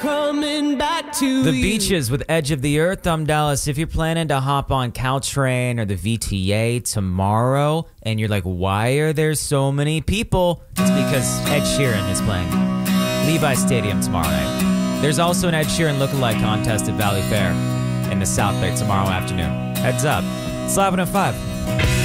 Coming back to The you. Beaches with Edge of the Earth. I'm Dallas. If you're planning to hop on Caltrain or the VTA tomorrow and you're like, why are there so many people? It's because Ed Sheeran is playing Levi Stadium tomorrow night. There's also an Ed Sheeran lookalike contest at Valley Fair in the South Bay tomorrow afternoon. Heads up. It's 11:05.